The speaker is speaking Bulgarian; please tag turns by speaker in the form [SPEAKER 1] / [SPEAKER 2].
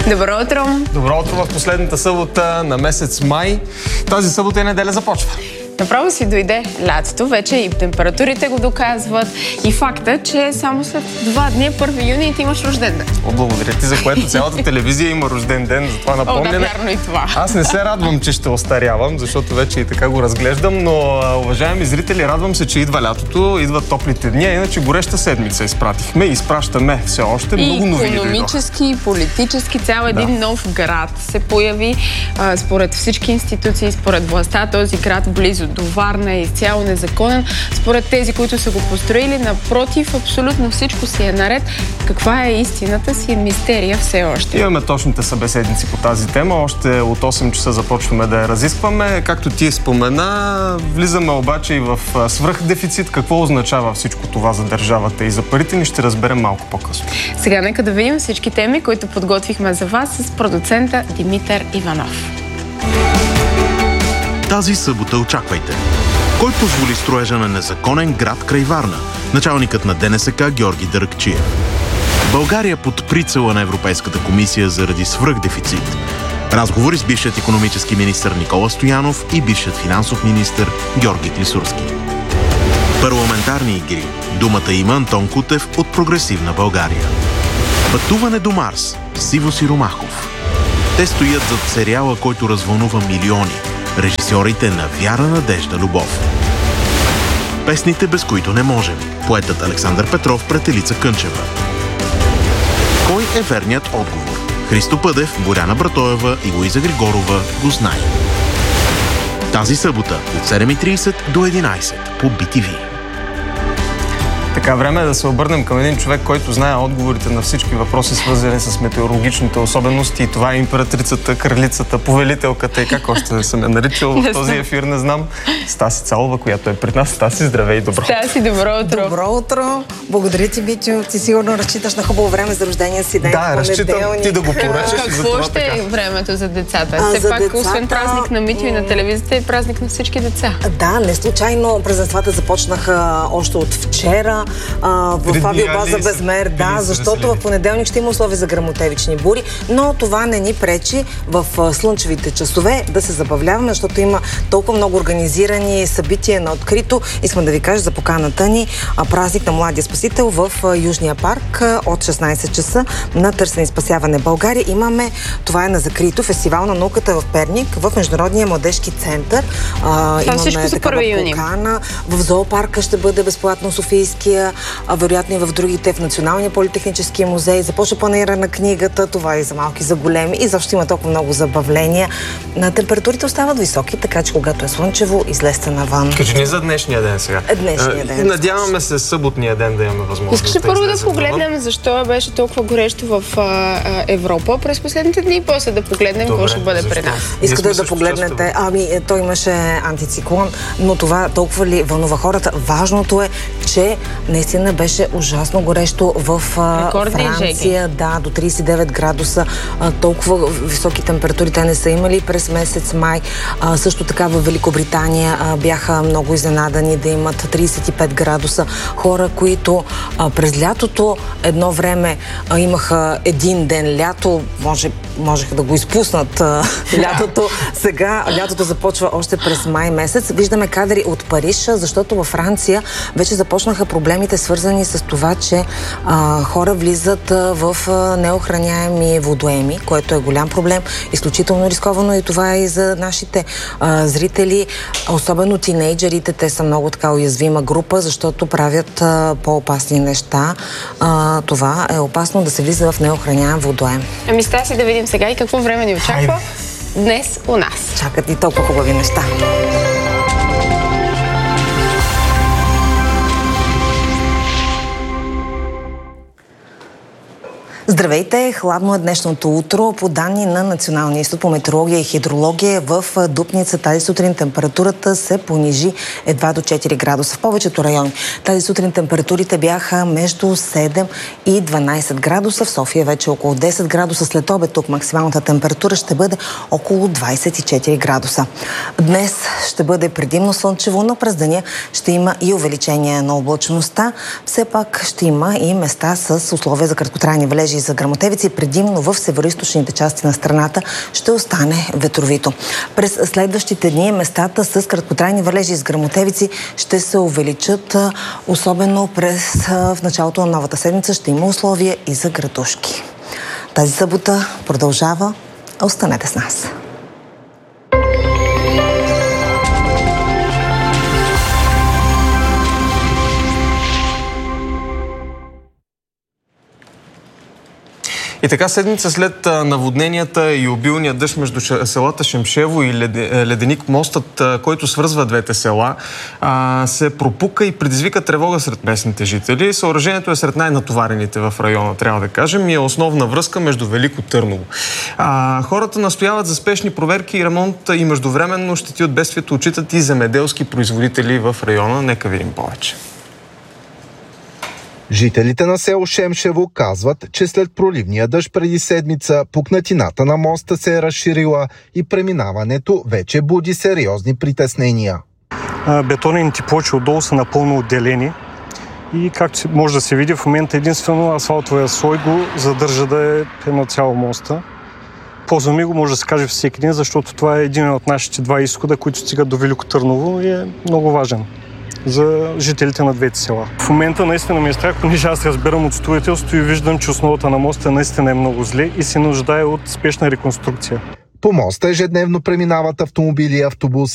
[SPEAKER 1] Добро утро!
[SPEAKER 2] Добро утро в последната събота на месец май. Тази събота и неделя започва.
[SPEAKER 1] Направо си дойде лятото, вече и температурите го доказват. И факта, че само след 2 дни, 1 юни, ти имаш рожден ден.
[SPEAKER 2] Благодаря ти, за което цялата телевизия има рожден ден, за това напомняне.
[SPEAKER 1] Да, вярно и това.
[SPEAKER 2] Аз не се радвам, че ще остарявам, защото вече и така го разглеждам, но, уважаеми зрители, радвам се, че идва лятото, идват топлите дни, иначе гореща седмица изпратихме и изпращаме все още. Много новини.
[SPEAKER 1] Икономически, и политически, цял един нов град се появи. Според всички институции, според властта, този град близо до Варна е изцяло незаконен. Според тези, които са го построили, напротив, абсолютно всичко си е наред. Каква е истината си, мистерия все още.
[SPEAKER 2] Имаме точните събеседници по тази тема. Още от 8 часа започваме да я разискваме. Както ти спомена, влизаме обаче и в свръхдефицит. Какво означава всичко това за държавата и за парите ни, ще разберем малко по-късно.
[SPEAKER 1] Сега нека да видим всички теми, които подготвихме за вас с продуцента Димитър Иванов.
[SPEAKER 3] Тази събота очаквайте. Кой позволи строежа на незаконен град край Варна? Началникът на ДНСК Георги Дъргчиев. България под прицела на Европейската комисия заради свръхдефицит. Разговори с бившият икономически министър Никола Стоянов и бившият финансов министър Георги Клисурски. Парламентарни игри. Думата има Антон Кутев от Прогресивна България. Пътуване до Марс. Сиво Сиромахов. Те стоят зад сериала, който развълнува милиони. Режисьорите на Вяра, надежда, любов. Песните, без които не можем. Поетът Александър Петров пред Елица Кънчева. Кой е верният отговор? Христо Пъдев, Боряна Братоева и Луиза Григорова го знае. Тази събота от 7:30 до 11 по BTV.
[SPEAKER 2] Така, време е да се обърнем към един човек, който знае отговорите на всички въпроси, свързани с метеорологичните особености. И това е императрицата, кралицата, повелителката и как още не съм я наричал в този ефир, не знам. Стаси Цалова, която е пред нас. Стаси, здравей и добро.
[SPEAKER 1] Стаси, добро утро.
[SPEAKER 4] Добро утро. Благодаря ти, Битю. Ти сигурно разчиташ на хубаво време за рождения си ден.
[SPEAKER 2] Да, разчитам ти да го поръчаш.
[SPEAKER 1] Какво ще е времето за децата? Все пак, освен празник на Митю и на телевизията, е празник на всички деца.
[SPEAKER 4] Да, не случайно празненствата започнаха още от вчера. В авиобаза Безмер, да, защото в понеделник ще има условия за гръмотевични бури, но това не ни пречи в слънчевите часове да се забавляваме, защото има толкова много организирани събития на открито. Искам да ви кажа за поканата ни празник на Младия спасител в Южния парк от 16 часа на Търсене и спасяване България. Имаме, това е на закрито, фестивал на науката в Перник, в Международния младежки център.
[SPEAKER 1] Имаме такава
[SPEAKER 4] покана. В зоопарка ще бъде безплатно Софийския, вероятно и в другите, в Националния политехнически музей. Започва панаира на книгата, това е и за малки, за големи, и защо има толкова много забавления. Температурите остават високи, така че когато е слънчево, излезте навън.
[SPEAKER 2] Кажи ни за днешния ден сега.
[SPEAKER 4] Днешния ден.
[SPEAKER 2] Надяваме се съботния ден да имаме възможност.
[SPEAKER 1] Искаш първо да погледнем защо беше толкова горещо в Европа през последните дни и после да погледнем какво ще бъде при нас.
[SPEAKER 4] Искате да погледнете, той имаше антициклон, но това толкова ли вълнува хората? Важното е, че наистина беше ужасно горещо в Франция. Да, до 39 градуса. Толкова високи температури те не са имали през месец май. Също така в Великобритания бяха много изненадани да имат 35 градуса. Хора, които през лятото едно време имаха един ден лято, можеха да го изпуснат лятото. Сега лятото започва още през май месец. Виждаме кадри от Париж, защото във Франция вече започнаха проблемите, свързани с това, че хора влизат в неохраняеми водоеми, което е голям проблем, изключително рисковано, и това е и за нашите зрители, особено тинейджерите. Те са много така уязвима група, защото правят по-опасни неща. Това е опасно да се влиза в неохраняем водоем.
[SPEAKER 1] Ами Стаси, да видим сега и какво време ни очаква днес у нас.
[SPEAKER 4] Чакат и толкова хубави неща. Здравейте! Хладно е днешното утро. По данни на Националния институт по метеорология и хидрология, в Дупница тази сутрин температурата се понижи едва до 4 градуса в повечето райони. Тази сутрин температурите бяха между 7 и 12 градуса. В София вече около 10 градуса. След обед тук максималната температура ще бъде около 24 градуса. Днес ще бъде предимно слънчево, но през деня ще има и увеличение на облачността. Все пак ще има и места с условия за краткотрайни валежи валежи за гръмотевици, предимно в североизточните части на страната, ще остане ветровито. През следващите дни местата с краткотрайни валежи с гръмотевици ще се увеличат, особено в началото на новата седмица ще има условия и за градушки. Тази събота продължава. Останете с нас.
[SPEAKER 2] И така, седмица след наводненията и обилния дъжд между селата Шемшево и Леденик, мостът, който свързва двете села, се пропука и предизвика тревога сред местните жители. Съоръжението е сред най-натоварените в района, трябва да кажем, и е основна връзка между Велико Търново. Хората настояват за спешни проверки и ремонт и междувременно щети от бедствието отчитат и земеделски производители в района. Нека видим повече.
[SPEAKER 5] Жителите на село Шемшево казват, че след проливния дъжд преди седмица пукнатината на моста се е разширила и преминаването вече буди сериозни притеснения.
[SPEAKER 6] Бетонените плочи отдолу са напълно отделени и както може да се види в момента единствено асфалтовия слой го задържа да е едно цяло моста. Ползваме го, може да се каже всеки ден, защото това е един от нашите два изхода, които стигат до Велико Търново и е много важен за жителите на двете села. В момента наистина ме е страх, понеже аз разбирам от строителството и виждам, че основата на моста наистина е много зле и се нуждае от спешна реконструкция.
[SPEAKER 5] По моста ежедневно преминават автомобили и автобуси.